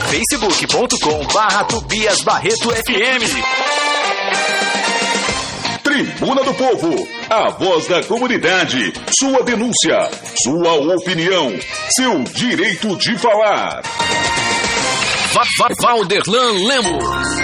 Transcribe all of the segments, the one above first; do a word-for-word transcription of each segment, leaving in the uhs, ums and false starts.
facebook ponto com barra Tobias Barreto F M. Tribuna do Povo, a voz da comunidade, sua denúncia, sua opinião, seu direito de falar. Valderlan Lemos.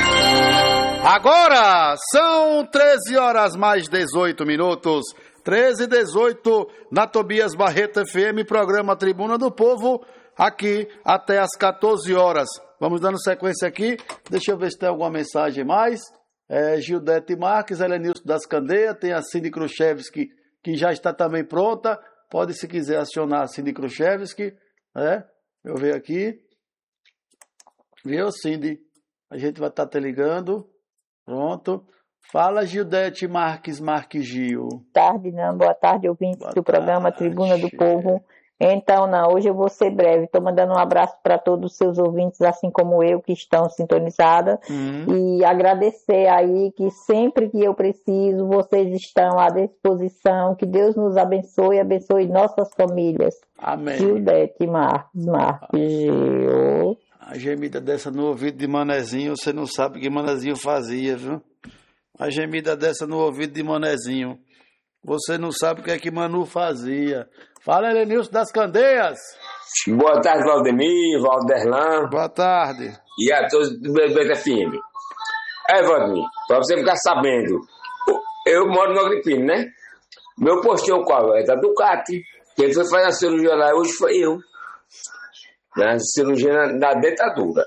Agora são treze horas mais dezoito minutos, treze e dezoito na Tobias Barreto F M, programa Tribuna do Povo, aqui até as quatorze horas. Vamos dando sequência aqui, deixa eu ver se tem alguma mensagem mais. É, Gildete Marques, Helenilson das Candeias, tem a Cindy Khrushchevski, que já está também pronta, pode, se quiser, acionar a Cindy Khrushchevski, né? Eu ver aqui, viu, Cindy? A gente vai estar te ligando, pronto. Fala, Gildete Marques, Marques Gil. Boa tarde, não, boa tarde, ouvintes boa do tarde. Programa Tribuna do Povo. Então, não, hoje eu vou ser breve. Estou mandando um abraço para todos os seus ouvintes, assim como eu, que estão sintonizados. Uhum. E agradecer aí que sempre que eu preciso, vocês estão à disposição. Que Deus nos abençoe e abençoe nossas famílias. Amém. Gildete Marques, Marques Gil. A gemida dessa no ouvido de Manezinho, você não sabe o que Manezinho fazia, viu? A gemida dessa no ouvido de Manezinho. Você não sabe o que é que Manu fazia. Fala, Helenilson das Candeias. Boa tarde, Valdemir, Valderlan. Boa tarde. E a todos do B B F M. É, Valdemir, pra você ficar sabendo, eu moro no Agripino, né? Meu postinho qual? É da Ducati. Quem foi fazer a cirurgia lá hoje foi eu. Na cirurgia na, na dentadura.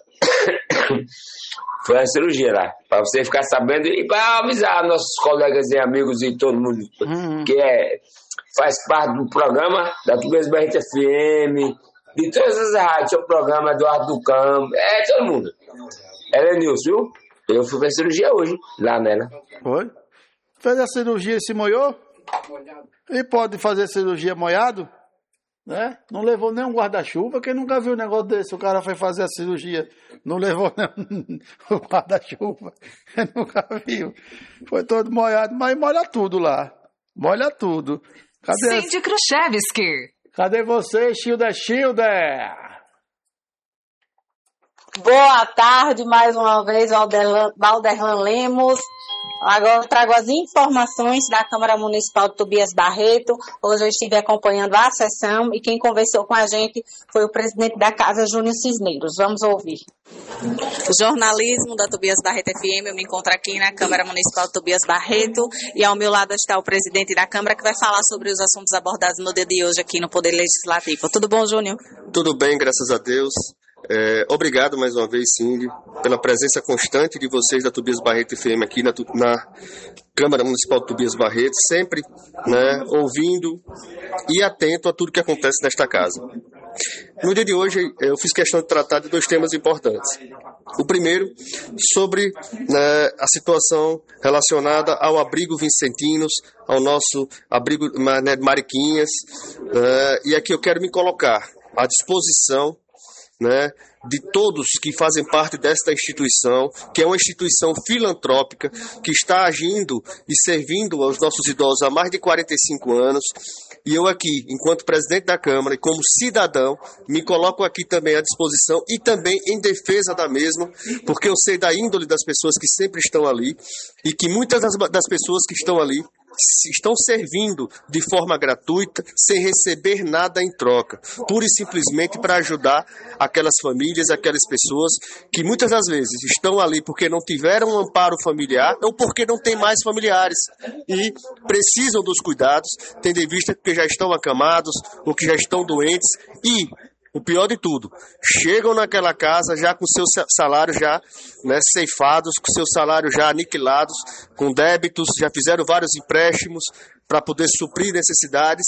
Foi a cirurgia lá, para você ficar sabendo e para avisar nossos colegas e amigos e todo mundo uhum. que é, faz parte do programa da Tobias Barreto F M, de todas as rádios, o programa Eduardo do Campo, é todo mundo. Helenilson, viu? Eu fui fazer cirurgia hoje, lá nela. Foi? Fez a cirurgia e se molhou? Molhado. E pode fazer cirurgia molhado? Né? Não levou nem um guarda-chuva, quem nunca viu um negócio desse? O cara foi fazer a cirurgia, não levou nem um guarda-chuva, quem nunca viu? Foi todo molhado, mas molha tudo lá, molha tudo. Cadê Cindy Khrushchevski. Cadê você, Hilda Hilda? Boa tarde, mais uma vez, Valderlan, Valderlan Lemos. Agora eu trago as informações da Câmara Municipal de Tobias Barreto. Hoje eu estive acompanhando a sessão e quem conversou com a gente foi o presidente da Casa, Júnior Cisneiros. Vamos ouvir. Jornalismo da Tobias Barreto F M, eu me encontro aqui na Câmara Municipal de Tobias Barreto e ao meu lado está o presidente da Câmara que vai falar sobre os assuntos abordados no dia de hoje aqui no Poder Legislativo. Tudo bom, Júnior? Tudo bem, graças a Deus. É, obrigado mais uma vez, Cindy, pela presença constante de vocês da Tobias Barreto F M aqui na, na Câmara Municipal de Tobias Barreto, sempre, né, ouvindo e atento a tudo que acontece nesta casa. No dia de hoje, eu fiz questão de tratar de dois temas importantes. O primeiro, sobre, né, a situação relacionada ao abrigo Vicentinos, ao nosso abrigo, né, Mariquinhas, né, e aqui eu quero me colocar à disposição, né, de todos que fazem parte desta instituição, que é uma instituição filantrópica, que está agindo e servindo aos nossos idosos há mais de quarenta e cinco anos. E eu aqui, enquanto presidente da Câmara e como cidadão, me coloco aqui também à disposição e também em defesa da mesma, porque eu sei da índole das pessoas que sempre estão ali e que muitas das, das pessoas que estão ali estão servindo de forma gratuita, sem receber nada em troca, pura e simplesmente para ajudar aquelas famílias, aquelas pessoas que muitas das vezes estão ali porque não tiveram um amparo familiar ou porque não têm mais familiares e precisam dos cuidados, tendo em vista que já estão acamados ou que já estão doentes e, o pior de tudo, chegam naquela casa já com seus salários já, né, ceifados, com seus salários já aniquilados, com débitos, já fizeram vários empréstimos para poder suprir necessidades.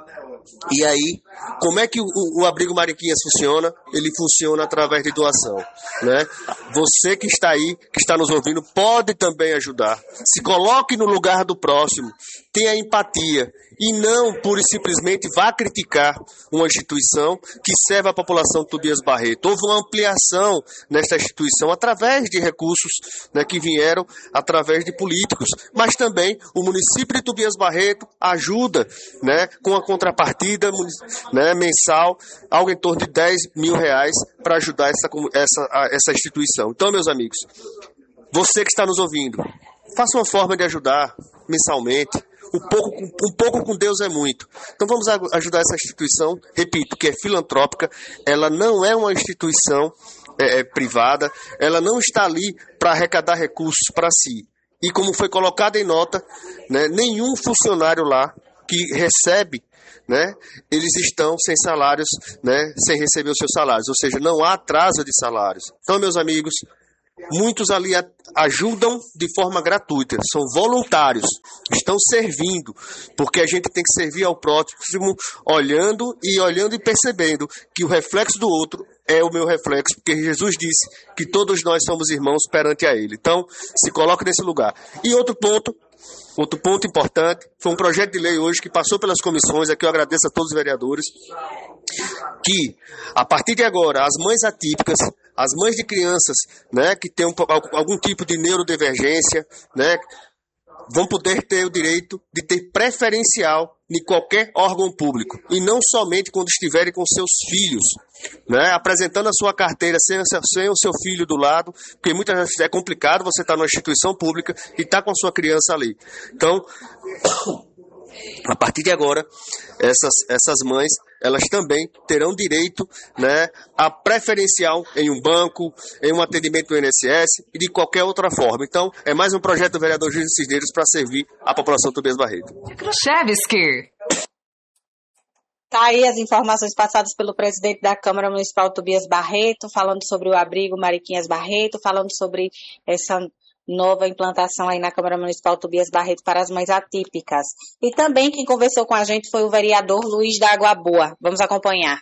E aí, como é que o, o abrigo Mariquinhas funciona? Ele funciona através de doação, né? Você que está aí, que está nos ouvindo, pode também ajudar. Se coloque no lugar do próximo, tenha empatia e não pura e simplesmente vá criticar uma instituição que serve a população de Tobias Barreto. Houve uma ampliação nesta instituição através de recursos, né, que vieram através de políticos, mas também o município de Tobias Barreto ajuda, né, com a contrapartida né, mensal, algo em torno de dez mil reais para ajudar essa, essa, essa instituição. Então, meus amigos, você que está nos ouvindo, faça uma forma de ajudar mensalmente. Um pouco, um pouco com Deus é muito. Então vamos ajudar essa instituição, repito, que é filantrópica. Ela não é uma instituição é, é, privada, ela não está ali para arrecadar recursos para si. E como foi colocado em nota, né, nenhum funcionário lá que recebe, né, eles estão sem salários, né, sem receber os seus salários. Ou seja, não há atraso de salários. Então, meus amigos, muitos ali ajudam de forma gratuita, são voluntários, estão servindo, porque a gente tem que servir ao próximo, olhando e olhando e percebendo que o reflexo do outro é o meu reflexo, porque Jesus disse que todos nós somos irmãos perante a Ele. Então, se coloque nesse lugar. E outro ponto, outro ponto importante, foi um projeto de lei hoje que passou pelas comissões, aqui eu agradeço a todos os vereadores, que, a partir de agora, as mães atípicas, as mães de crianças, né, que têm um, algum tipo de neurodivergência, né, vão poder ter o direito de ter preferencial em qualquer órgão público, e não somente quando estiverem com seus filhos, né, apresentando a sua carteira sem, sem o seu filho do lado, porque muitas vezes é complicado você estar numa instituição pública e estar com a sua criança ali. Então, a partir de agora, essas, essas mães, elas também terão direito, né, a preferencial em um banco, em um atendimento do I N S S e de qualquer outra forma. Então, é mais um projeto do vereador Gilson Cisneiros para servir a população de Tobias Barreto. Khrushchevsky. Tá aí as informações passadas pelo presidente da Câmara Municipal, Tobias Barreto, falando sobre o abrigo Mariquinhas Barreto, falando sobre essa nova implantação aí na Câmara Municipal Tobias Barreto para as mães atípicas. E também quem conversou com a gente foi o vereador Luiz da Água Boa. Vamos acompanhar.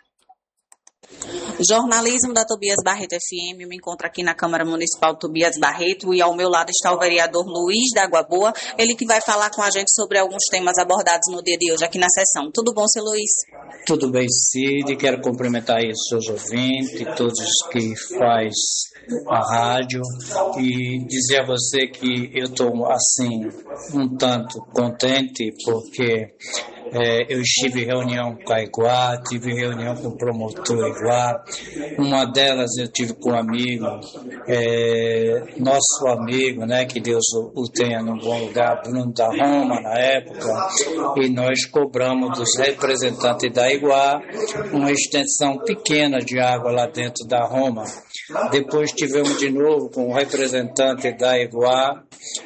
Jornalismo da Tobias Barreto F M, eu me encontro aqui na Câmara Municipal Tobias Barreto e ao meu lado está o vereador Luiz da Água Boa, ele que vai falar com a gente sobre alguns temas abordados no dia de hoje aqui na sessão. Tudo bom, seu Luiz? Tudo bem, Cid. Quero cumprimentar aí os seus ouvintes, todos que faz a rádio, e dizer a você que eu estou, assim, um tanto contente porque é, eu estive em reunião com a Iguá, tive reunião com o promotor Iguá. Uma delas eu tive com um amigo, é, nosso amigo, né, que Deus o, o tenha num bom lugar, Bruno da Roma, na época, e nós cobramos dos representantes da Iguá uma extensão pequena de água lá dentro da Roma. Depois tivemos de novo com o representante da Iguá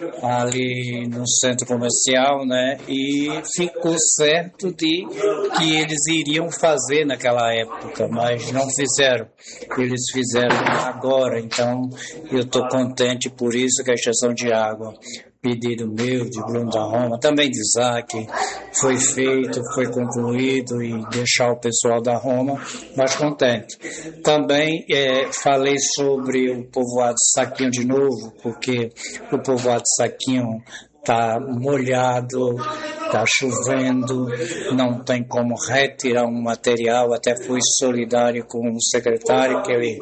ali no centro comercial, né? E ficou certo de que eles iriam fazer naquela época, mas não fizeram. Eles fizeram agora, então eu estou contente por isso que a extensão de água, pedido meu, de Bruno da Roma, também de Isaac, foi feito, foi concluído e deixar o pessoal da Roma mais contente. Também é, falei sobre o povoado Saquinho de novo, porque o povoado Saquinho está molhado, está chovendo, não tem como retirar um material. Até fui solidário com o secretário, que ele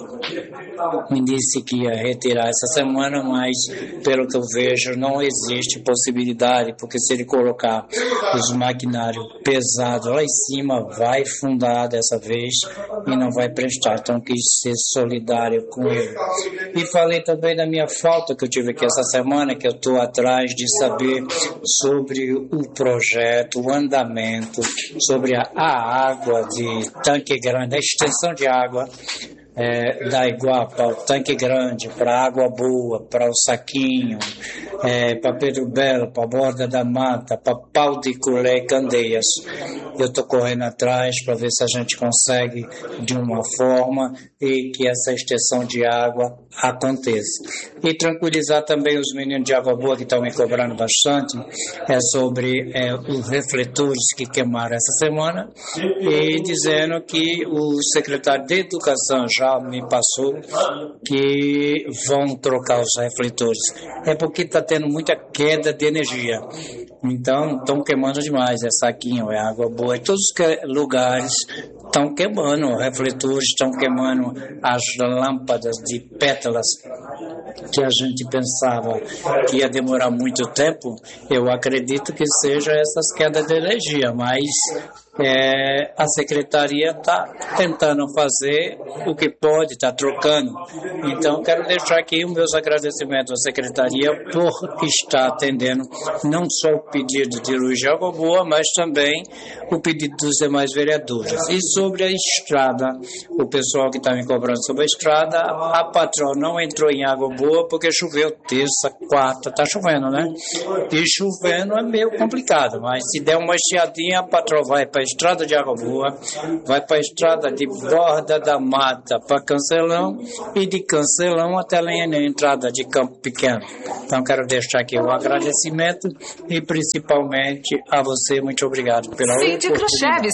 me disse que ia retirar essa semana, mas pelo que eu vejo não existe possibilidade, porque se ele colocar os maquinários pesados lá em cima, vai fundar dessa vez e não vai prestar. Então quis ser solidário com ele. E falei também da minha falta que eu tive aqui essa semana, que eu estou atrás de saber sobre o projeto, o andamento, sobre a, a água de Tanque Grande, a extensão de água é, da Iguá para o Tanque Grande, para a Água Boa, para o Saquinho, é, para Pedro Belo, para a Borda da Mata, para Pau de Culé e Candeias. Eu estou correndo atrás para ver se a gente consegue de uma forma e que essa extensão de água aconteça. E tranquilizar também os meninos de Água Boa que estão me cobrando bastante é sobre é, os refletores que queimaram essa semana, e dizendo que o secretário de Educação já me passou que vão trocar os refletores. É porque está tendo muita queda de energia. Então, estão queimando demais. É Saquinho, é Água Boa, e todos os lugares estão queimando, refletores estão queimando, as lâmpadas de pétalas que a gente pensava que ia demorar muito tempo. Eu acredito que seja essas quedas de energia, mas É, a secretaria está tentando fazer o que pode, está trocando. Então, quero deixar aqui os meus agradecimentos à secretaria por estar atendendo não só o pedido de Luiz de Água Boa, mas também o pedido dos demais vereadores. E sobre a estrada, o pessoal que está me cobrando sobre a estrada, a patroa não entrou em Água Boa porque choveu terça, quarta, está chovendo, né? E chovendo é meio complicado, mas se der uma estiadinha, a patroa vai para a estrada de Água Boa, vai para a estrada de Borda da Mata para Cancelão e de Cancelão até a entrada de Campo Pequeno. Então quero deixar aqui o agradecimento e principalmente a você, muito obrigado pela oportunidade.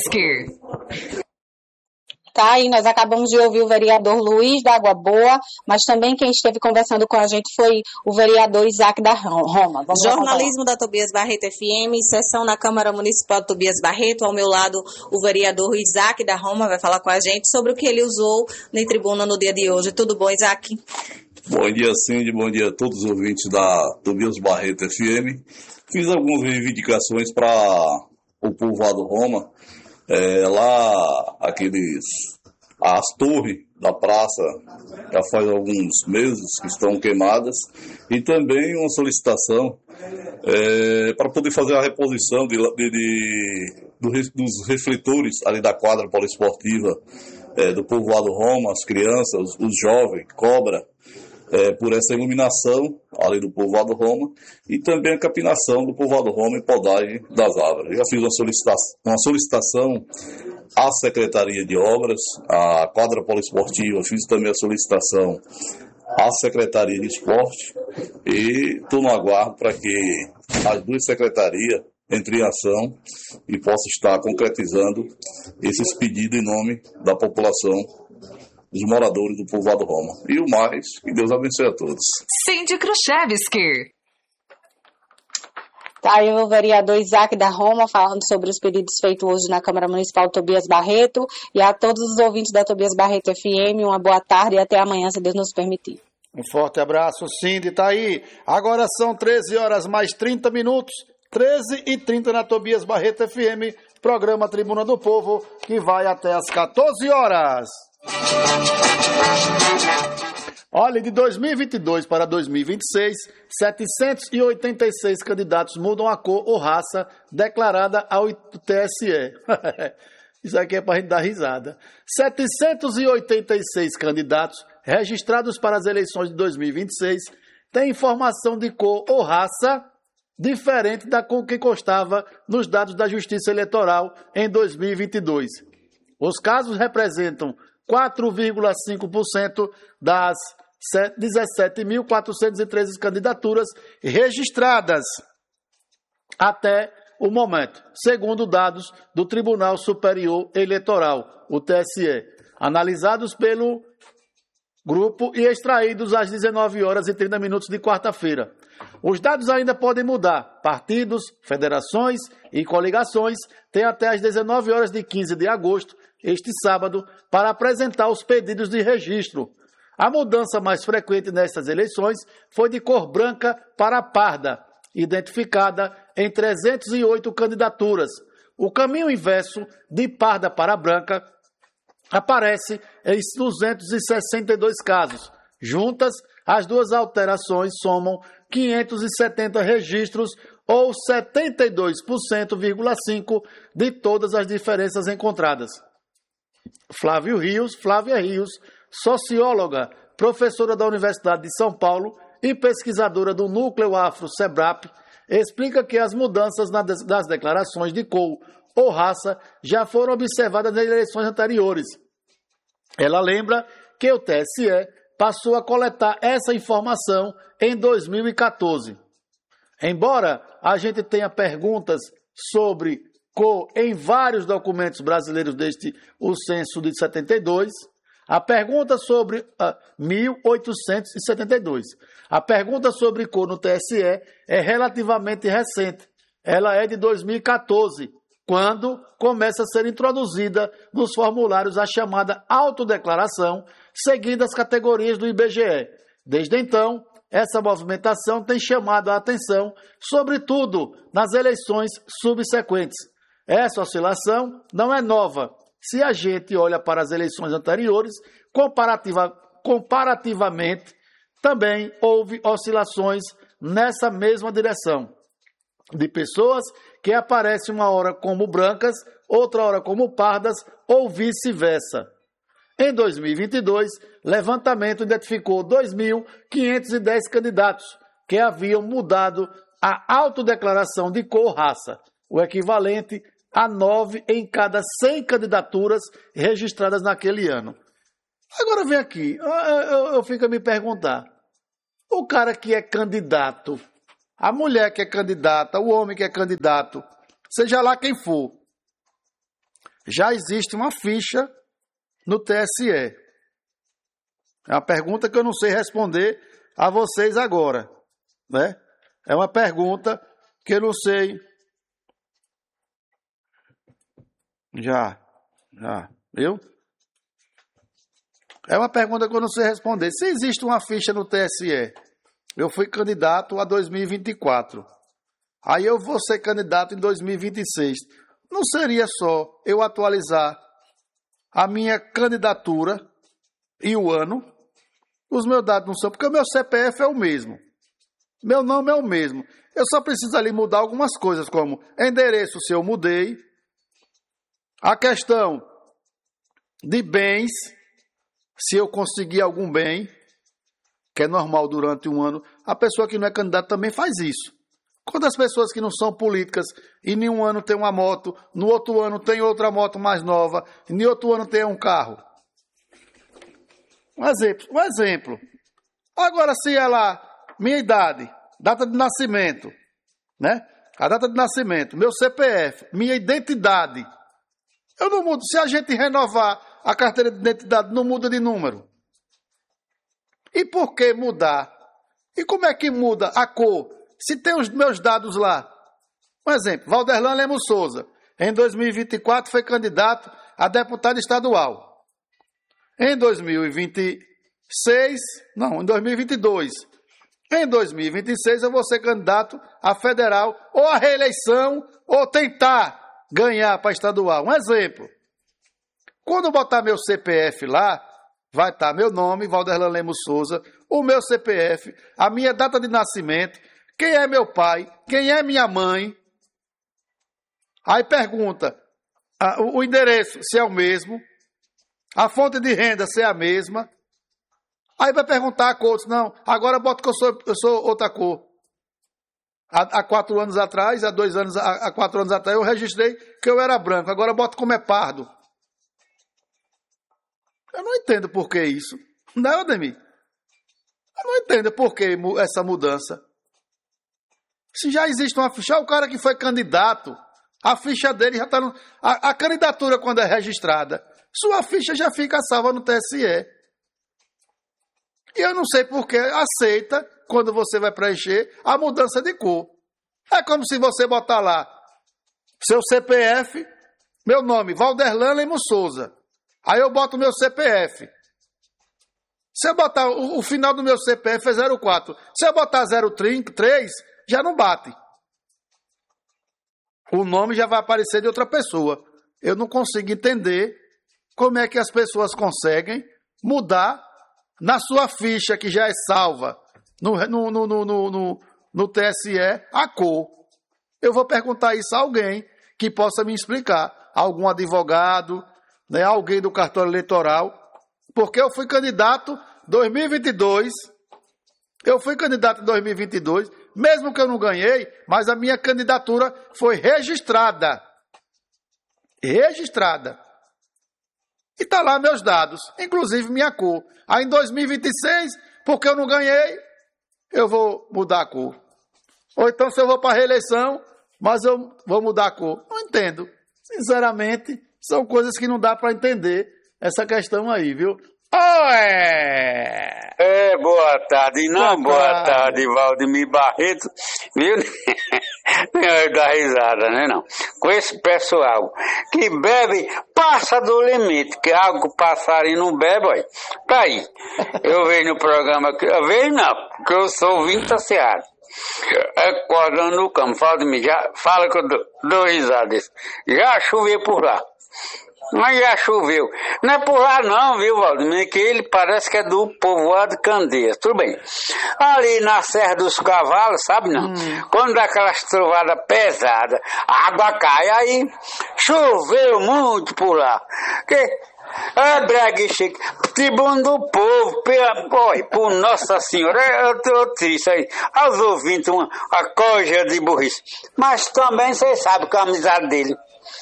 Tá, e nós acabamos de ouvir o vereador Luiz da Água Boa, mas também quem esteve conversando com a gente foi o vereador Isaac da Roma. Vamos Jornalismo da Tobias Barreto F M, sessão na Câmara Municipal de Tobias Barreto. Ao meu lado, o vereador Isaac da Roma vai falar com a gente sobre o que ele usou na tribuna no dia de hoje. Tudo bom, Isaac? Bom dia, Cindy. Bom dia a todos os ouvintes da Tobias Barreto F M. Fiz algumas reivindicações para o povoado Roma. É, lá, aqueles, as torres da praça já faz alguns meses que estão queimadas, e também uma solicitação é, para poder fazer a reposição de, de, de, do, dos refletores ali da quadra poliesportiva é, do povoado Roma, as crianças, os, os jovens, cobra, É, por essa iluminação ali do povoado Roma, e também a capinação do povoado Roma e podagem das árvores. Já fiz uma solicitação, uma solicitação à Secretaria de Obras, à quadra poliesportiva, fiz também a solicitação à Secretaria de Esporte, e estou no aguardo para que as duas secretarias entrem em ação e possam estar concretizando esses pedidos em nome da população, dos moradores do povoado Roma. E o mais, que Deus abençoe a todos. Cindy Khrushchevsky. Tá aí o vereador Isaac da Roma falando sobre os pedidos feitos hoje na Câmara Municipal Tobias Barreto. E a todos os ouvintes da Tobias Barreto F M, uma boa tarde e até amanhã, se Deus nos permitir. Um forte abraço, Cindy, tá aí. Agora são treze horas mais trinta minutos, treze e trinta na Tobias Barreto F M, programa Tribuna do Povo, que vai até as quatorze horas. Olha, de dois mil e vinte e dois para dois mil e vinte e seis, setecentos e oitenta e seis candidatos mudam a cor ou raça declarada ao T S E. Isso aqui é para a gente dar risada. setecentos e oitenta e seis candidatos registrados para as eleições de dois mil e vinte e seis têm informação de cor ou raça diferente da cor que constava nos dados da Justiça Eleitoral em dois mil e vinte e dois. Os casos representam quatro vírgula cinco por cento das dezessete mil quatrocentas e treze candidaturas registradas até o momento, segundo dados do Tribunal Superior Eleitoral, o T S E, analisados pelo grupo e extraídos às dezenove horas e trinta minutos de quarta-feira. Os dados ainda podem mudar. Partidos, federações e coligações têm até às dezenove horas de quinze de agosto, este sábado, para apresentar os pedidos de registro. A mudança mais frequente nestas eleições foi de cor branca para parda, identificada em trezentas e oito candidaturas. O caminho inverso, de parda para branca, aparece em duzentos e sessenta e dois casos. Juntas, as duas alterações somam quinhentos e setenta registros, ou setenta e dois vírgula cinco por cento de todas as diferenças encontradas. Flávio Rios, Flávia Rios, socióloga, professora da Universidade de São Paulo e pesquisadora do Núcleo Afro-Sebrap, explica que as mudanças nas declarações de cor ou raça já foram observadas nas eleições anteriores. Ela lembra que o T S E passou a coletar essa informação em dois mil e quatorze. Embora a gente tenha perguntas sobre cor em vários documentos brasileiros desde o censo de setenta e dois, a pergunta sobre uh, mil oitocentos e setenta e dois. A pergunta sobre cor no T S E é relativamente recente. Ela é de dois mil e quatorze, quando começa a ser introduzida nos formulários a chamada autodeclaração, seguindo as categorias do I B G E. Desde então, essa movimentação tem chamado a atenção, sobretudo nas eleições subsequentes. Essa oscilação não é nova. Se a gente olha para as eleições anteriores, comparativa, comparativamente, também houve oscilações nessa mesma direção, de pessoas que aparecem uma hora como brancas, outra hora como pardas, ou vice-versa. Em dois mil e vinte e dois, levantamento identificou dois mil quinhentos e dez candidatos que haviam mudado a autodeclaração de cor raça, o equivalente a nove em cada cem candidaturas registradas naquele ano. Agora vem aqui, eu, eu, eu fico a me perguntar, o cara que é candidato, a mulher que é candidata, o homem que é candidato, seja lá quem for, já existe uma ficha no T S E. É uma pergunta que eu não sei responder a vocês agora, né? É uma pergunta que eu não sei. Já, já, viu? É uma pergunta que eu não sei responder. Se existe uma ficha no T S E, eu fui candidato a dois mil e vinte e quatro. Aí eu vou ser candidato em dois mil e vinte e seis. Não seria só eu atualizar a minha candidatura e o ano? Os meus dados não são, porque o meu C P F é o mesmo. Meu nome é o mesmo. Eu só preciso ali mudar algumas coisas, como endereço, se eu mudei. A questão de bens, se eu conseguir algum bem, que é normal durante um ano. A pessoa que não é candidata também faz isso. Quando as pessoas que não são políticas, e em um ano tem uma moto, no outro ano tem outra moto mais nova, e no outro ano tem um carro. Um exemplo. Um exemplo. Agora, se ela, minha idade, data de nascimento, né? A data de nascimento, meu C P F, minha identidade, eu não mudo. Se a gente renovar a carteira de identidade, não muda de número. E por que mudar? E como é que muda a cor? Se tem os meus dados lá. Um exemplo, Valderlan Lemos Souza, em dois mil e vinte e quatro foi candidato a deputado estadual. Em dois mil e vinte e seis, não, em dois mil e vinte e dois. Em dois mil e vinte e seis eu vou ser candidato a federal, ou a reeleição, ou tentar ganhar para estadual. Um exemplo. Quando eu botar meu C P F lá, vai estar meu nome, Valderlan Lemos Souza, o meu C P F, a minha data de nascimento, quem é meu pai, quem é minha mãe. Aí pergunta, a, o, o endereço se é o mesmo, a fonte de renda se é a mesma. Aí vai perguntar a cor, não, agora bota que eu sou, eu sou outra cor. Há, há quatro anos atrás, há dois anos, há, há quatro anos atrás eu registrei que eu era branco, agora bota como é pardo. Eu não entendo por que isso. Não é, Ademir? Eu não entendo por que essa mudança. Se já existe uma ficha, o cara que foi candidato, a ficha dele já está no... A, a candidatura, quando é registrada, sua ficha já fica salva no T S E. E eu não sei por que aceita, quando você vai preencher, a mudança de cor. É como se você botar lá seu C P F, meu nome, Valderlan Lemos Souza. Aí eu boto o meu C P F. Se eu botar o, o final do meu C P F é zero quatro. Se eu botar zero três, já não bate. O nome já vai aparecer de outra pessoa. Eu não consigo entender como é que as pessoas conseguem mudar na sua ficha, que já é salva no, no, no, no, no, no T S E, a cor. Eu vou perguntar isso a alguém que possa me explicar. Algum advogado, né, alguém do cartório eleitoral, porque eu fui candidato em dois mil e vinte e dois, eu fui candidato em dois mil e vinte e dois, mesmo que eu não ganhei, mas a minha candidatura foi registrada. Registrada. E está lá meus dados, inclusive minha cor. Aí em dois mil e vinte e seis, porque eu não ganhei, eu vou mudar a cor. Ou então se eu vou para a reeleição, mas eu vou mudar a cor. Não entendo. Sinceramente, são coisas que não dá para entender essa questão aí, viu? Oh, é... é, boa tarde. Não, boa, boa tarde, tarde Valdemir Barreto. Viu? Não dá risada, né, não? Com esse pessoal que bebe, passa do limite, que algo passarinho não bebe, olha. Tá aí. Eu vejo no programa, eu vejo não, porque eu sou ouvinte da Seara. acordando no campo, fala de mim, já, fala que eu dou, dou risada disso. Já choveu por lá. Mas já choveu. Não é por lá não, viu, Valdemir? Que ele parece que é do povoado de Candeias. Tudo bem. Ali na Serra dos Cavalos, sabe não? Hum. Quando dá aquelas trovadas pesadas, a água cai, aí choveu muito por lá. Que... É, Brega e Chico, tribuno do povo, pela, por Nossa Senhora, eu tô triste aí, aos ouvintes, uma, uma coisa de burrice. Mas também vocês sabem que a amizade dele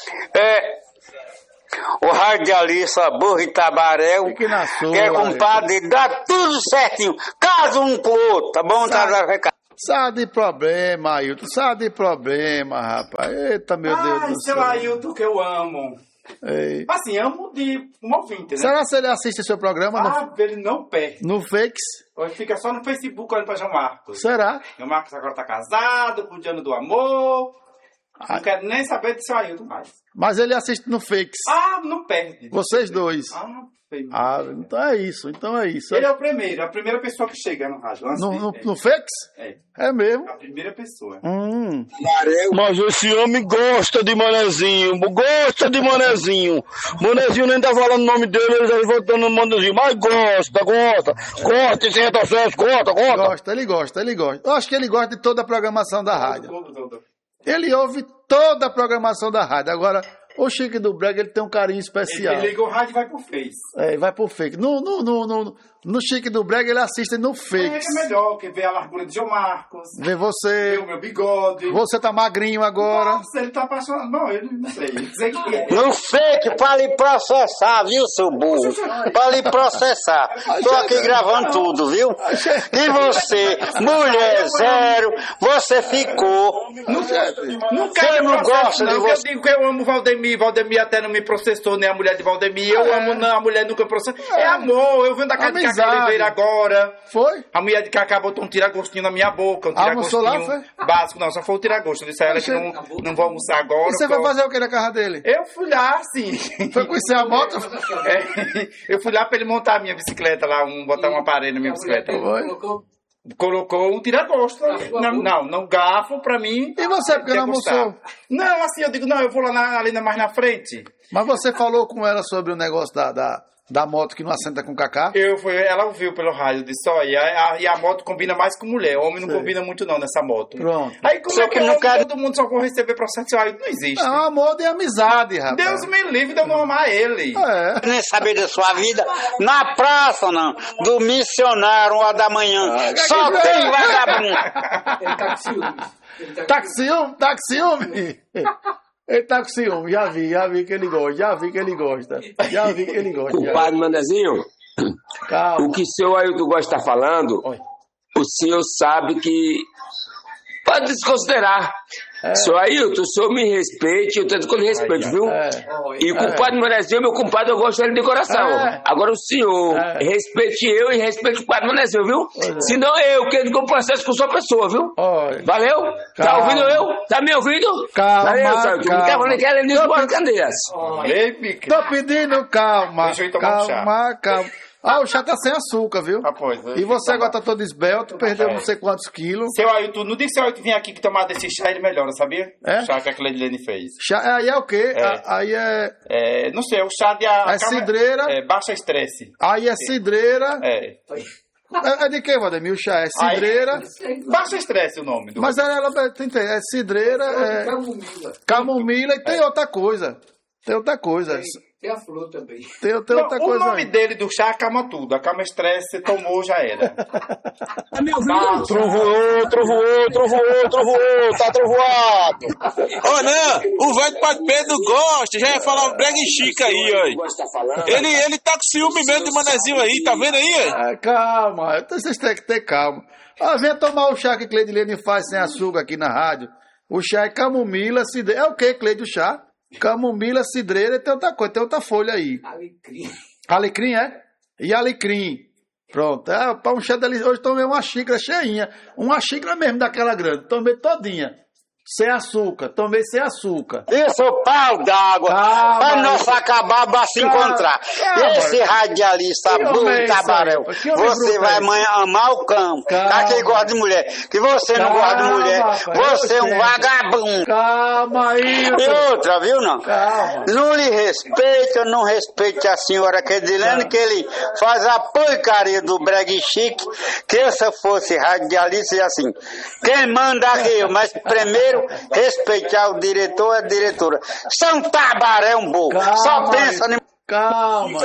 é o radialista Burro Itabarel, que, que é compadre dele, dá tudo certinho, casa um com o outro, tá bom? Sabe, tá, sabe de problema, Ailton, sabe de problema, rapaz, eita, meu ah, Deus do céu. Ah, seu Ailton que eu amo. Ei. Assim, amo de um ouvinte, né? Será que ele assiste seu programa? Ah, no... ele não perde. No Fakes? Ele fica só no Facebook olhando pra João Marcos. Será? João Marcos agora tá casado, cuidando do amor. Ah. Não quero nem saber de seu Ailton mais. Mas ele assiste no Fakes. Ah, não perde. Vocês dois. Ah, feio. Ah, então é isso, então é isso. Ele é o primeiro, a primeira pessoa que chega no rádio. No, no, no Fakes? É. É mesmo? A primeira pessoa. Hum. Mas esse homem gosta de Manezinho, gosta de Manezinho. Manezinho nem tá falando o nome dele, ele tá voltando no Manezinho. Mas gosta, gosta. Corta esse retrocesso, corta, corta. Gosta, ele gosta, ele gosta. Eu acho que ele gosta de toda a programação da rádio. Ele ouve toda a programação da rádio. Agora, o Chico do Brega, ele tem um carinho especial. Ele liga o rádio e vai pro Face. É, vai pro Fake. No, no, no, no, no Chico do Brega, ele assiste no Fake. É, é melhor, que vê a largura de João Marcos. Vê você. Vê o meu bigode. Você tá magrinho agora. Nossa, ele tá apaixonado. Não, ele não sei. Dizer que é. No Fake, pra lhe processar, viu, seu burro? Pra lhe processar. Tô aqui gravando tudo, viu? E você, mulher zero, você ficou. Não, não quero não gosta não, de você. Eu digo que eu amo Valdemir. Valdemir até não me processou, nem a mulher de Valdemir. Eu é. amo, não, a mulher nunca processou. É, é amor. Eu venho da casa de Cacá Oliveira agora. Foi? A mulher de Cacá botou um tira-gostinho na minha boca. Um tira-gostinho lá, básico. Não, só foi o tira-gosto. Eu disse a ela que não, não vou almoçar agora. E você vai fazer o que na casa dele? Eu fui lá, sim. Foi conhecer a moto? É, eu fui lá pra ele montar a minha bicicleta lá, um, botar um aparelho na minha bicicleta. Foi? Colocou um tira-gosto. Não, não, não, garfo pra mim. E você, porque não almoçou? Não, assim, eu digo, não, eu vou lá na, ali mais na frente. Mas você falou com ela sobre o negócio da, da, da moto que não assenta com o Cacá? Eu fui, ela ouviu pelo rádio, disse, ó, e a, e a moto combina mais com mulher. Homem não Sei. combina muito não nessa moto. Pronto. Aí como é que homem, quero... todo mundo só for receber processo? Aí não existe. Não, amor de amizade, rapaz. Deus me livre de eu não amar ele. É. Nem saber da sua vida. Na praça, não. Do missionário lá da manhã. Ah, só que tem vagabundo. Ele tá com ciúme. Tá com ciúme? Tá com ciúme? Ele tá com ciúme, já vi, já vi que ele gosta, já vi que ele gosta, já vi que ele gosta. Compadre Manezinho, Calma. O que o senhor Ailton Góes está falando, Oi. o senhor sabe que pode desconsiderar. É. Senhor Ailton, o senhor me respeite, eu tanto que eu lhe respeito, viu? É. E o compadre é. Manezinho, meu compadre, eu gosto dele de coração. É. Agora o senhor, é. respeite eu e respeite o compadre Manezinho, viu? É. Senão eu, que eu processo com sua pessoa, viu? Oi. Valeu? Calma. Tá ouvindo eu? Tá me ouvindo? Calma, Valeu, senhor. Calma. Não quer falar que era Nilson Borges Candeias. Tô pedindo calma. Deixa eu tomar calma, um chá. calma. Ah, o chá tá sem açúcar, viu? Ah, pois, e você agora tá todo esbelto, perdeu é. não sei quantos quilos. Seu Ailton, no dia que seu Ailton vir aqui que tomar desse chá, ele melhora, sabia? É? O chá que a Cleidilene fez. Chá, aí é o quê? É. Aí é... é... Não sei, o chá de... A, é cidreira. É, baixa estresse. Aí é cidreira. É. É, é de que, Valdemir? O chá é cidreira. Aí, baixa estresse o nome do... Mas ela, ela tem, tem, é cidreira, é... Camomila. Camomila e tem é. outra coisa. Tem outra coisa. Tem. Tem a flor também. Tem, tem não, outra o coisa nome aí. dele do chá acalma tudo. Acalma estresse, você tomou, já era. Tá me ouvindo? Trovoou, trovoou, trovoou, trovoou, tá trovoado. Ô, não, o velho do Padre Pedro gosta, já ia falar Brega e Chica aí, ó. Ele, ele tá com ciúme mesmo de Manezinho aí, tá vendo aí? Ah, calma, vocês têm que ter calma. Ah, venha tomar o chá que Cleidilene faz sem açúcar aqui na rádio. O chá é camomila, cidreira. É o que, Cleide, o chá? Camomila, cidreira e tem outra coisa, tem outra folha aí. Alecrim. Alecrim, é? E alecrim. Pronto. É, para um chá delicioso. Hoje tomei uma xícara cheinha. Uma xícara mesmo daquela grande. Tomei todinha. sem açúcar. Tomei sem açúcar. Isso, pau d'água. Calma Pra aí. nós acabar, vai se Calma. encontrar. Calma. Esse radialista Que burro, homem é esse aí? tabaréu. Que homem Você bruto vai é amanhã amar o campo. Calma. Aquele gosta de mulher. Que você não Calma, gosta de mulher. rapaz, Você é eu um sei. vagabundo. Calma aí. E outra, viu, não? Calma. Não lhe respeita, não respeite a senhora Kedilene, que ele faz a porcaria do bregue chique, que se eu fosse radialista, e assim, quem manda aqui eu, mas primeiro respeitar o diretor e a diretora. São tabaré um burro, só Calma pensa aí. em... Calma.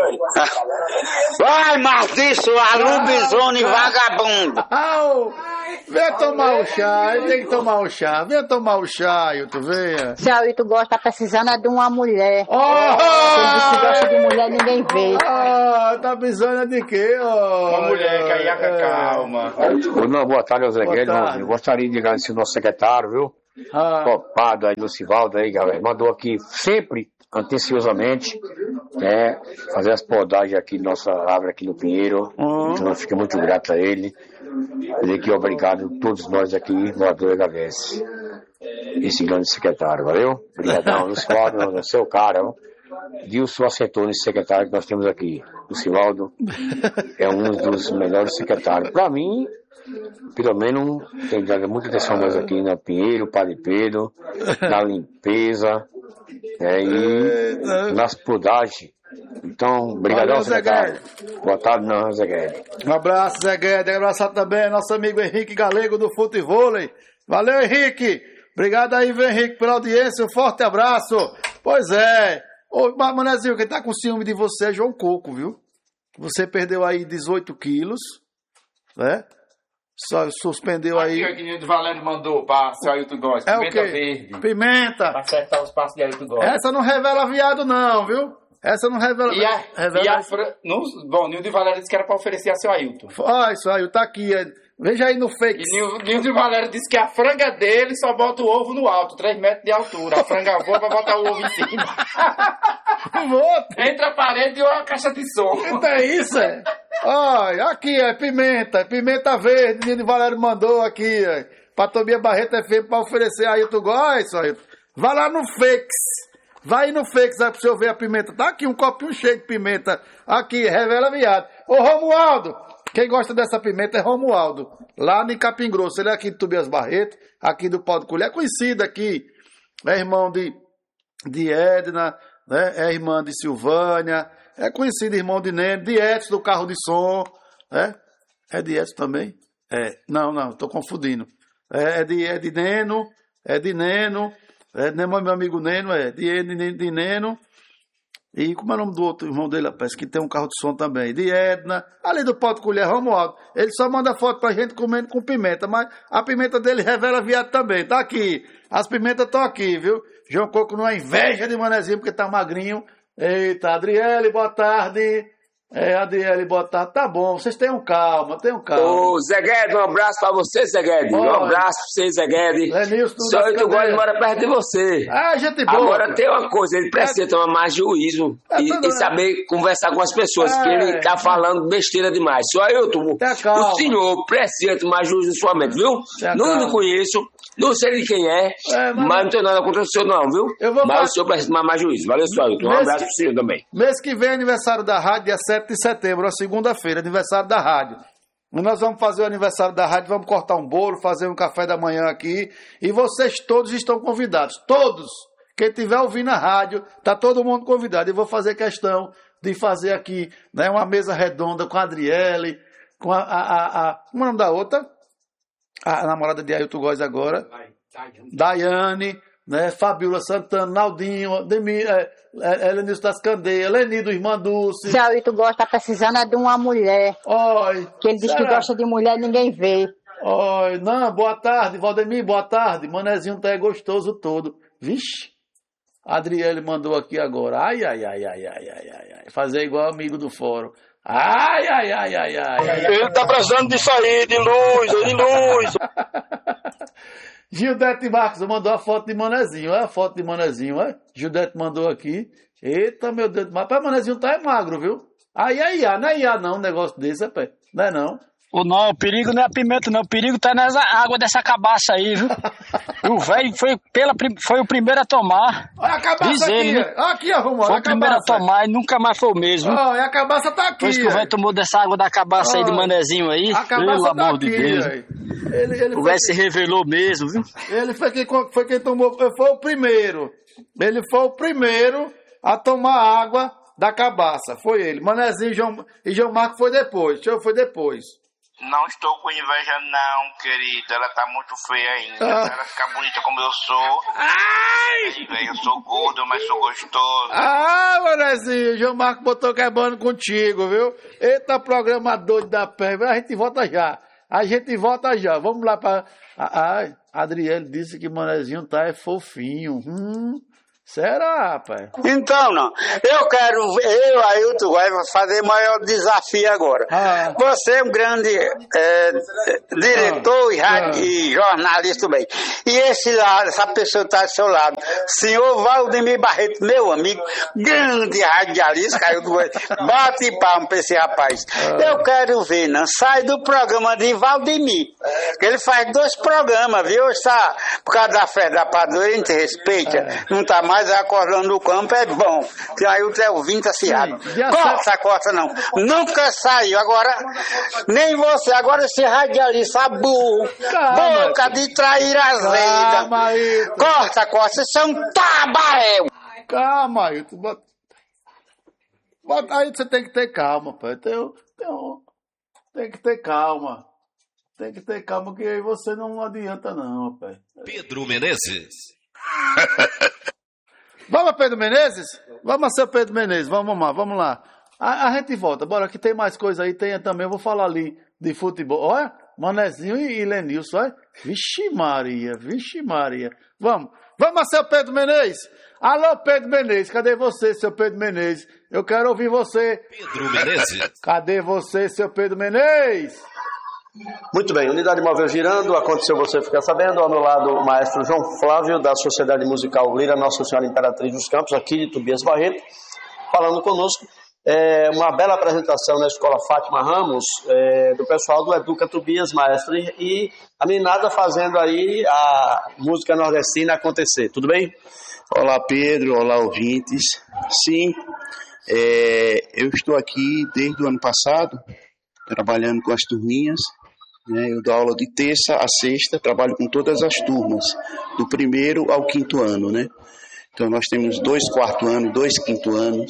Vai, maldiço, a lobisomem vagabundo. Au. Vem tomar o chá, ele tem que tomar o chá. Vem tomar o chá, Ailton, venha. Se a Ailton gosta, tá precisando é de uma mulher. Oh! Ele disse que gosta de mulher, ninguém vê. Ah, tá precisando de quê, ó? Uma mulher, Caiaca, calma. Ô, não, boa tarde, José Boa Guedes. tarde. Eu gostaria de agradecer o nosso secretário, viu? Ah. Copado aí, Lucivaldo aí, galera. Mandou aqui sempre, atenciosamente, né, fazer as podagens aqui, nossa árvore aqui no Pinheiro. Uhum. Então, eu fico muito grato a ele. Ele aqui, obrigado a todos nós aqui, moradores da H S. Esse grande secretário, valeu? Obrigadão, Lucivaldo, é o seu cara, ó. Dilson acertou nesse secretário que nós temos aqui. Lucivaldo é um dos melhores secretários. Para mim, pelo menos, tem dado muita atenção nós aqui na Pinheiro, Padre Pedro, na limpeza, né, e nas podagens. Então, obrigadão, Valeu, Zé secretário. Boa tarde, não, Zé Guedes. Um abraço, Zé Guedes. Abraçar também nosso amigo Henrique Galego do Futevôlei. Valeu, Henrique. Obrigado aí, viu, Henrique, pela audiência. Um forte abraço. Pois é. Ô, Manezinho, quem tá com ciúme de você é João Coco, viu? Você perdeu aí dezoito quilos, né? Só suspendeu aí. Aqui, o que o Valério mandou pra seu Ailton Góes. É o Pimenta quê? verde. Pimenta. Pra acertar os passos de Ailton Góes. Essa não revela viado, não, viu? Essa não revela. E a, revela... e a Fran... no, bom, Nildo e Valério disse que era pra oferecer a seu Ailton. Ah, isso aí, tá aqui. é. Veja aí no fake. E Nildo, Nildo e Valério disse que a franga dele só bota o ovo no alto, três metros de altura. A franga voa pra botar o ovo em cima. Entre a parede e uma caixa de som. Então é isso, é? Olha, aqui, é pimenta, pimenta verde, Nildo Valério mandou aqui, é, pra Tobias Barreto F M pra oferecer aí, tu gosta, Ailton? Vai lá no Fakes, vai no Fakes aí pro senhor ver a pimenta, tá aqui um copinho cheio de pimenta, aqui, revela viado. Ô Romualdo, quem gosta dessa pimenta é Romualdo, lá no Capim Grosso, ele é aqui de Tobias Barreto, aqui do Pau de Colher, é conhecido aqui, é irmão de, de Edna, né? É irmã de Silvânia, é conhecido irmão de Neno, de Edson do carro de som, né? É de Edson também? É, não, não, tô confundindo. É, é, de, é de Neno, é de Neno, é de meu amigo Neno, é de, de, de Neno, e como é o nome do outro irmão dele, parece que tem um carro de som também, de Edna, ali do Pau de Colher, Romualdo, ele só manda foto pra gente comendo com pimenta, mas a pimenta dele revela viado também, tá aqui, as pimentas estão aqui, viu? João Coco não é inveja de Manezinho porque tá magrinho. Eita, Adriele, boa tarde. É, Adriele, boa tarde. Tá bom, vocês tenham calma, tenham calma. Ô, Zé Guedes, um abraço pra você, Zé Guedes. Um Olha. abraço pra você, Zé Guedes. Lenilson, tudo Só das eu que gosto de cadeiras. morar perto de você. Ah, gente boa. Agora tem uma coisa, ele precisa tomar mais juízo É e, tudo- e saber conversar com as pessoas, É. que ele tá falando besteira demais. Só eu, tu, calma. o senhor precisa tomar juízo na sua mente, viu? Tenha Não calma. me conheço, não sei de quem é, É, mas- mas não tem nada contra o senhor não, viu? Eu vou mas fa- o senhor precisa tomar mais juízo. Valeu, senhor Ailton. Um Mês abraço que- pro senhor também. Mês que vem é aniversário da rádio, dia sete de setembro, a segunda-feira, aniversário da rádio. E nós vamos fazer o aniversário da rádio, vamos cortar um bolo, fazer um café da manhã aqui. E vocês todos estão convidados, todos. Quem estiver ouvindo a rádio, tá todo mundo convidado. E vou fazer questão de fazer aqui, né, uma mesa redonda com a Adriele, com a... a, a, a como é o nome da outra? A namorada de Ailton Góes agora. Daiane, né, Fabiola Santana, Naldinho, Demi, é, é, Helenilson das Candeias, Leni do Irmã Dulce. Se a Ailton gosta, tá precisando é de uma mulher. Oi. Que ele diz que Será? gosta de mulher, ninguém vê. Oi, não, boa tarde, Valdemir, boa tarde. Manezinho tá aí gostoso todo. Vixe, a Adriele mandou aqui agora. Ai, ai, ai, ai, ai, ai, ai, ai. Fazer igual amigo do fórum. Ai, ai, ai, ai, ai. Ele tá precisando disso aí, de luz, de luz. Gildete Marcos mandou a foto de Manezinho. Olha a foto de Manezinho, olha. Gildete mandou aqui. Eita, meu Deus. Mas o Manezinho tá é magro, viu? Aí é Iá, não é Iá não, um negócio desse, é pé. Não é não. Ou não, o perigo não é a pimenta, não. O perigo tá nessa água dessa cabaça aí, viu? O velho foi, pela, foi o primeiro a tomar. Olha a cabaça Diz aqui. ele, né? Aqui, arrumou. Foi o primeiro a tomar e nunca mais foi o mesmo. Olha, a cabaça tá aqui. Depois que o velho tomou dessa água da cabaça oh, aí do manezinho aí, pelo amor tá de Deus. Ele, ele o velho se revelou mesmo, viu? Ele foi quem, foi quem tomou, foi o primeiro. Ele foi o primeiro a tomar água da cabaça. Foi ele. Manezinho e João, e João Marco foi depois. João foi depois. Não estou com inveja não, querida. Ela tá muito feia ainda. Ah. Ela fica bonita como eu sou. Ai! Aí, velho, eu sou gordo, mas sou gostoso. Ah, Manezinho, João Marco botou quebrando contigo, viu? Eita, programa doido da pé. A gente volta já. A gente volta já. Vamos lá pra... Ah, a Adriele disse que Manezinho tá é fofinho. Hum... Será, rapaz? Então, não. Eu quero, eu, Ailton, vai fazer maior desafio agora. Ah. Você é um grande é, diretor ah. e, ah. e jornalista também. E esse lado, essa pessoa está do seu lado, senhor Valdemir Barreto, meu amigo, grande radialista, caiu do bate palma para esse rapaz. Ah. Eu quero ver, não, sai do programa de Valdemir, que ele faz dois programas, viu? Está, por causa da fé da padroeira, a gente respeita, ah. não está mais. Mas acordando no campo é bom. Que aí o Zé ouvinte tá ciado. Corta, corta não. Nunca saiu. Agora, nem você. Agora esse radialista burro. Calma, boca de trair azeda. Corta, corta. Vocês são um tabaréu. Calma, Ailton. Bota... Bota... Aí você tem que ter calma, pai. Tem, tem, tem que ter calma. Tem que ter calma, que aí você não adianta não, pai. Pedro Menezes. Vamos, Pedro Menezes? Vamos, seu Pedro Menezes, vamos lá, vamos lá. A, a gente volta, bora, que tem mais coisa aí, tem também, eu vou falar ali de futebol. Olha, Manezinho e, e Lenilson, olha. Vixe Maria, vixe Maria. Vamos, vamos, seu Pedro Menezes. Alô, Pedro Menezes, cadê você, seu Pedro Menezes? Eu quero ouvir você. Pedro Menezes. Cadê você, seu Pedro Menezes? Muito bem, unidade móvel girando, aconteceu você ficar sabendo, ao meu lado o maestro João Flávio, da Sociedade Musical Lira Nossa Senhora Imperatriz dos Campos, aqui de Tobias Barreto, falando conosco, é, uma bela apresentação na Escola Fátima Ramos, é, do pessoal do Educa Tobias, maestro, e a meninada fazendo aí a música nordestina acontecer, tudo bem? Olá Pedro, olá ouvintes, sim, é, eu estou aqui desde o ano passado, trabalhando com as turminhas. Eu dou aula de terça a sexta, trabalho com todas as turmas, do primeiro ao quinto ano, né? Então nós temos dois quarto anos, dois quinto anos,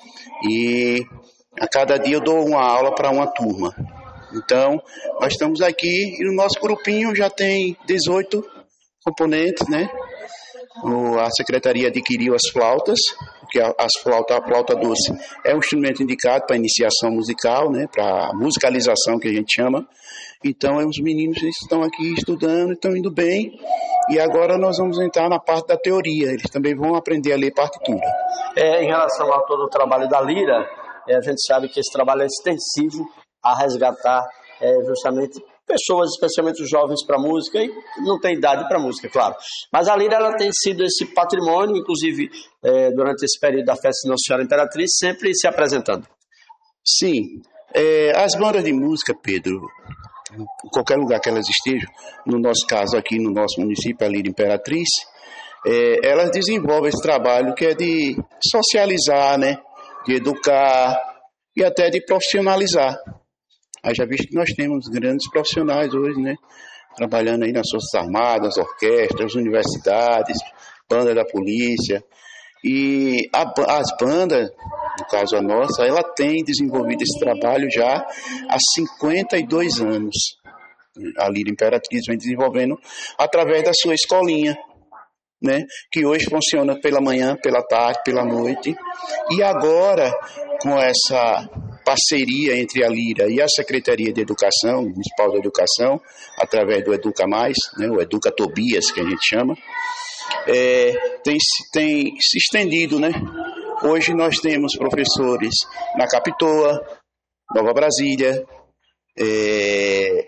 e a cada dia eu dou uma aula para uma turma. Então nós estamos aqui e o nosso grupinho já tem dezoito componentes, né? A secretaria adquiriu as flautas, porque as flauta, a flauta doce é um instrumento indicado para iniciação musical, né? Para musicalização que a gente chama. Então, os meninos estão aqui estudando, estão indo bem, e agora nós vamos entrar na parte da teoria, eles também vão aprender a ler partitura. É, em relação a todo o trabalho da Lira, é, a gente sabe que esse trabalho é extensivo a resgatar é, justamente pessoas, especialmente os jovens, para música, e não tem idade para música, claro. Mas a Lira, ela tem sido esse patrimônio, inclusive é, durante esse período da Festa de Nossa Senhora Imperatriz, sempre se apresentando. Sim, é, as bandas de música, Pedro, em qualquer lugar que elas estejam, no nosso caso aqui no nosso município, a Lira Imperatriz, é, elas desenvolvem esse trabalho que é de socializar, né, de educar e até de profissionalizar. Haja visto que nós temos grandes profissionais hoje, né, trabalhando aí nas Forças Armadas, orquestras, universidades, banda da polícia, e a, as bandas, no caso a nossa, ela tem desenvolvido esse trabalho já há cinquenta e dois anos. A Lira Imperatriz vem desenvolvendo através da sua escolinha, né, que hoje funciona pela manhã, pela tarde, pela noite, e agora com essa parceria entre a Lira e a Secretaria de Educação, Municipal de Educação, através do Educa Mais, né, o Educa Tobias, que a gente chama, é, tem, tem se estendido, né? Hoje nós temos professores na Capitoa, Nova Brasília, é,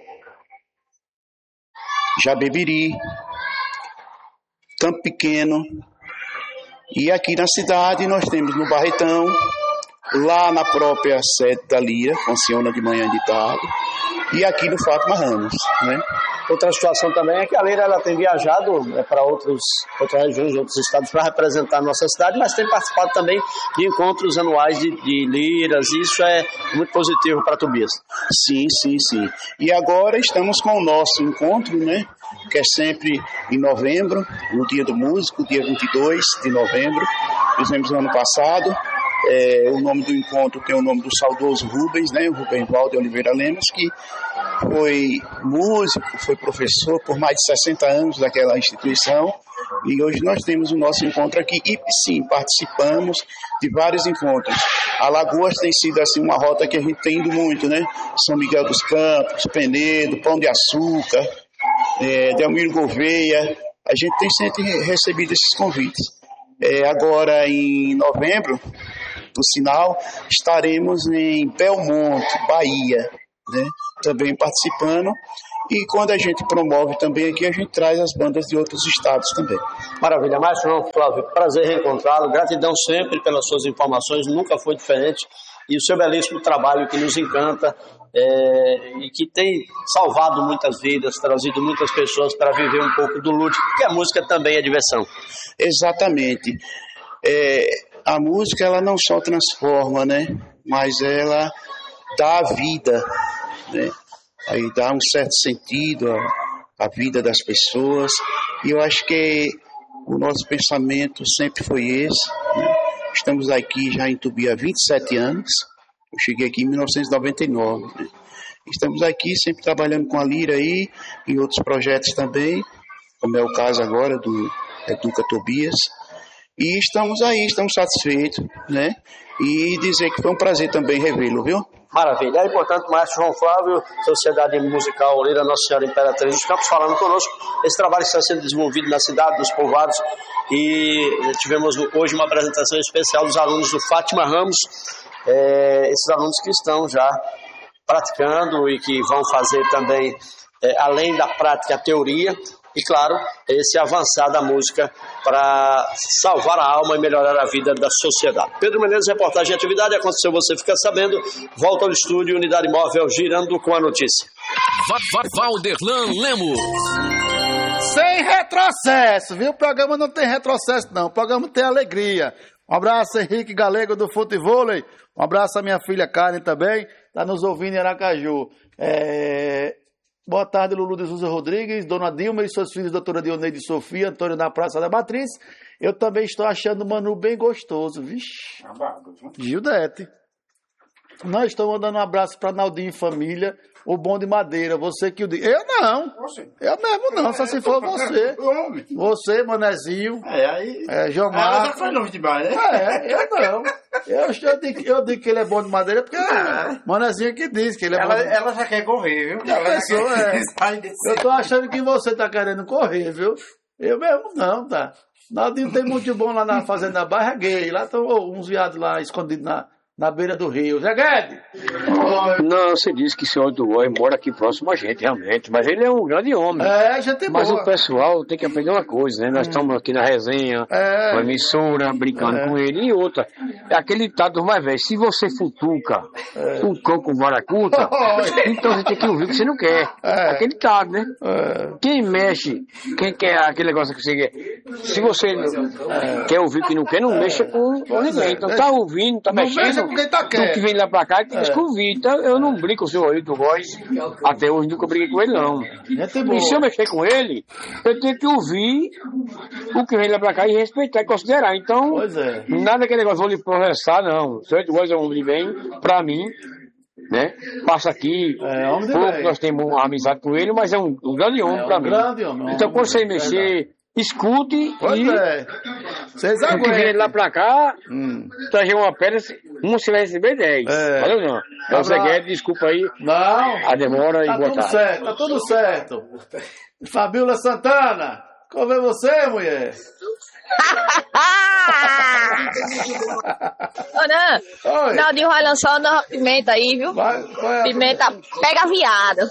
Jabebiri, Campo Pequeno, e aqui na cidade nós temos no Barretão, lá na própria sede da Lira, funciona de manhã e de tarde, e aqui no Fátima Ramos, né? Outra situação também é que a Lira ela tem viajado é, para outros, outras regiões, outros estados para representar a nossa cidade, mas tem participado também de encontros anuais de, de liras, e isso é muito positivo para Tobias. Sim, sim, sim. E agora estamos com o nosso encontro, né? Que é sempre em novembro, no Dia do Músico, dia vinte e dois de novembro. Fizemos no ano passado. É, o nome do encontro tem o nome do saudoso Rubens, né? O Rubens Valde Oliveira Lemos, que foi músico, foi professor por mais de sessenta anos daquela instituição, e hoje nós temos o nosso encontro aqui e sim, participamos de vários encontros. Alagoas tem sido assim uma rota que a gente tem ido muito, né? São Miguel dos Campos, Penedo, Pão de Açúcar, é, Delmiro Gouveia, a gente tem sempre recebido esses convites. É, agora em novembro, por sinal, estaremos em Belmonte, Bahia, né? Também participando, e quando a gente promove também aqui, a gente traz as bandas de outros estados também. Maravilha, Márcio João Flávio, prazer reencontrá-lo, gratidão sempre pelas suas informações, nunca foi diferente, e o seu belíssimo trabalho que nos encanta, é, e que tem salvado muitas vidas, trazido muitas pessoas para viver um pouco do lúdico, porque a música também é diversão. Exatamente. É, a música ela não só transforma, né, mas ela dá a vida, né? Aí dá um certo sentido à, à vida das pessoas, e eu acho que o nosso pensamento sempre foi esse, né? Estamos aqui já em Tubi há vinte e sete anos, eu cheguei aqui em mil novecentos e noventa e nove, né? Estamos aqui sempre trabalhando com a Lira aí, em outros projetos também, como é o caso agora do Educa Tobias, e estamos aí, estamos satisfeitos, né? E dizer que foi um prazer também revê-lo, viu? Maravilha. É importante, Márcio João Flávio, Sociedade Musical Lira Nossa Senhora Imperatriz dos Campos, falando conosco. Esse trabalho está sendo desenvolvido na cidade dos povoados, e tivemos hoje uma apresentação especial dos alunos do Fátima Ramos, é, esses alunos que estão já praticando e que vão fazer também, é, além da prática, a teoria, e claro, esse avançar da música para salvar a alma e melhorar a vida da sociedade. Pedro Menezes, reportagem e atividade, aconteceu, você fica sabendo. Volta ao estúdio, Unidade Móvel, girando com a notícia. Valderlan Lemos. Sem retrocesso, viu? O programa não tem retrocesso, não. O programa tem alegria. Um abraço, Henrique Galego, do Futevôlei. Um abraço à minha filha Karen também, está nos ouvindo em Aracaju. É... Boa tarde, Lulu de Souza Rodrigues, Dona Dilma e seus filhos, doutora Dioneide e Sofia, Antônio da Praça da Matriz. Eu também estou achando o Manu bem gostoso, vixe. Gildete. Nós estamos mandando um abraço para Naldinho e família, o Bom de Madeira, você que o diga. Eu não, eu mesmo não, só se for você. Você, Manezinho, é, aí... é, Jomar. Ela já foi longe demais, né? É, eu não. Eu, eu, digo, eu digo que ele é bom de madeira porque é Manezinho que diz que ele é ela, bom de... Ela já quer correr, viu? Já ela pensou, já quer... é. Eu tô achando que você tá querendo correr, viu? Eu mesmo não, tá? Naldinho tem muito bom lá na Fazenda Barra Gay. Lá estão oh, uns viados lá escondidos na... na beira do rio. Zé Guedes! Não, você disse que o senhor do Oi mora aqui próximo a gente, realmente. Mas ele é um grande homem. É, gente Mas boa. o pessoal tem que aprender uma coisa, né? Nós hum. estamos aqui na resenha, é. uma emissora, brincando é. com ele. E outra, é aquele ditado dos mais velhos. Se você futuca é. um cão com vara curta, então você tem que ouvir o que você não quer. É. Aquele ditado, né? É. Quem mexe, quem quer aquele negócio que você quer. Se você é. quer ouvir o que não quer, não mexa com, com ninguém. Então tá ouvindo, tá não mexendo. Quem tá tu que vem lá pra cá e tem que convite. Então eu não brinco com o senhor aí do voz. Até hoje nunca briguei com ele, não. E se eu mexer com ele, eu tenho que ouvir o que vem lá pra cá e respeitar e considerar. Então, é. nada que negócio vou lhe processar, não. O senhor de voz é um homem de bem pra mim, né? Passa aqui, é, pouco nós temos uma amizade com ele, mas é um, um grande homem é, pra um mim. Grande homem, então, quando você mexer. Escute pois e é. Vocês o que vem lá pra cá, hum. trazer uma pedra, um você vai receber dez. É. Valeu, não? Então, Zé Guedes, desculpa aí não. a demora tá e boa tudo tarde. Certo, tá tudo certo. Fabiola Santana, Como é você, mulher? Ô, Nan, Oi. Naldinho vai lançar uma pimenta aí, viu? Vai, vai. Pimenta pega viado.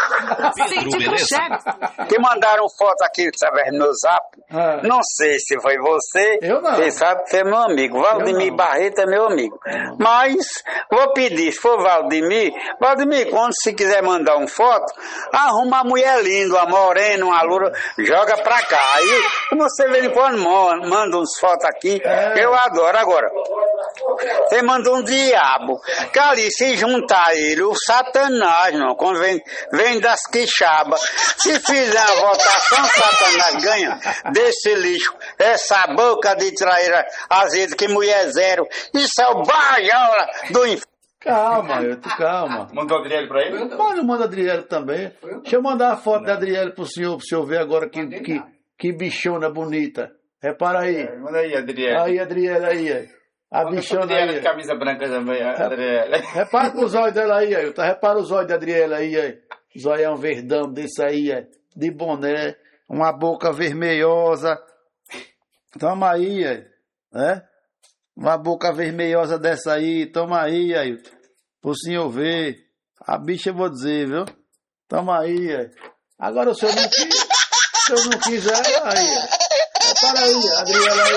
Que mandaram foto aqui através do meu zap. Ah. Não sei se foi você. Eu não. Você sabe que você é meu amigo. Valdemir não. Barreto é meu amigo. Mas vou pedir, se for Valdemir, Valdemir, quando se quiser mandar uma foto, arruma uma mulher linda, uma morena, uma loura, joga pra cá. Aí você vem quando manda uns fotos aqui, É. eu adoro. Agora, você manda um diabo, que ali se juntar ele, o Satanás, não, quando vem, vem das quixabas. Se fizer a votação, Satanás ganha desse lixo, essa boca de traíra azeda, que mulher zero. Isso é o baiola do inferno. Calma, Ailton, calma. Mandou a Adriele pra ele? Pode mandar a Adriele também. Deixa eu mandar a foto da Adriele pro senhor, pro senhor ver agora que, que, que bichona bonita. Repara aí. Manda aí, Adriele. Aí, Adriele, aí. aí. A Manda bichona Adriele aí. de camisa branca também, Adriele. Repara os olhos dela aí, Ailton. Repara os olhos da Adriele aí, aí. Zóião verdão desse aí, aí. De boné. Uma boca vermelhosa. Toma aí, aí. Né? Uma boca vermelhosa dessa aí. Toma aí, Ailton. Pro senhor ver. A bicha eu vou dizer, viu? Toma aí, aí. Agora o senhor não quis. Se eu não quiser, aí. Repara aí, Adriele aí.